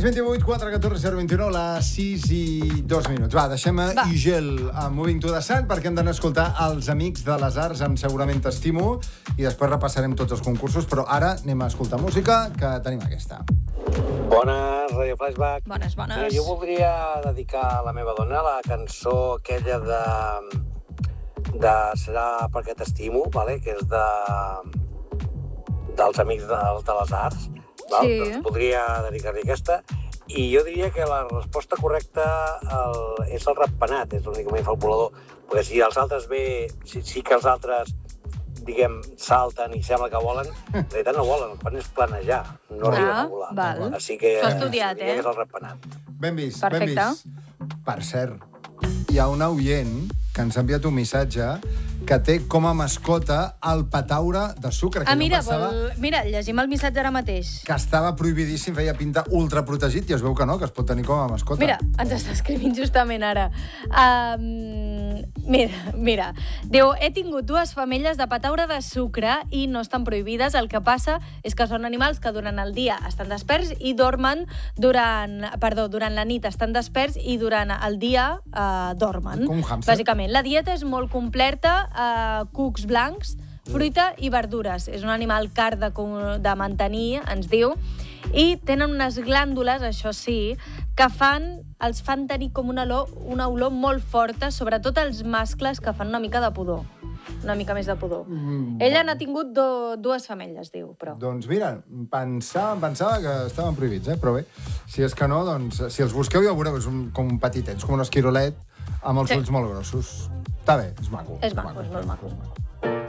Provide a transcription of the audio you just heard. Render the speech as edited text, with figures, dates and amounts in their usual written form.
628 414 029, les 6 i 2 minuts. Va, deixem a Ugel a Moving to the Sun perquè hem d'anar a escoltar els Amics de les Arts amb Segurament T'estimo i després repassarem tots els concursos, però ara anem a escoltar música, que tenim aquesta. Bones, Radio Flashback. Bones. Jo voldria dedicar a la meva dona la cançó aquella de Serà perquè t'estimo, vale? Que és dels Amics de les Arts. Val? Sí. Doncs podria dedicar-li aquesta. I jo diria que la resposta correcta és el ratpenat, és l'únic que m'hi fa el volador. Perquè si els altres sí que els altres, diguem, salten i sembla que volen, en realitat no volen, el fan és planejar, no arriben a volar. Val. Així que S'ho ha estudiat, diria que és el ratpenat. Ben vist, Perfecte. ben vist. Per cert, hi ha una oient que ens ha enviat un missatge que té com a mascota el pataure de sucre, que Mira, jo pensava mira, llegim el missatge ara mateix. que estava prohibidíssim, feia pinta ultraprotegit, i es veu que no, que es pot tenir com a mascota. Mira, ens està escrivint justament ara. Mira. Diu, he tingut 2 femelles de pataure de sucre i no estan prohibides. El que passa és que són animals que durant el dia estan desperts i dormen durant la nit estan desperts i durant el dia dormen. Com un hàmster. Bàsicament, la dieta és molt completa, cucs blancs, fruita i verdures. És un animal car de mantenir, ens diu, i tenen unes glàndules, això sí, que els fan tenir com una olor molt forta, sobretot els mascles que fan una mica de pudor. Una mica més de pudor. Ella n'ha tingut 2 femelles, diu, però... Doncs mira, pensava que estaven prohibits, però bé, si és que no, doncs, si els busqueu ja ho veureu, és com un petitets, com un esquirolet amb els ulls molt grossos. Està bé, és maco. És maco, és molt maco.